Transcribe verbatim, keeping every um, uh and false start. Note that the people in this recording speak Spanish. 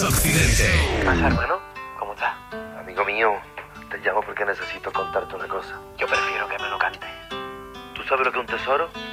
Occidente. ¿Qué pasa, hermano? ¿Cómo estás? Amigo mío, te llamo porque necesito contarte una cosa. Yo prefiero que me lo cantes. ¿Tú sabes lo que es un tesoro?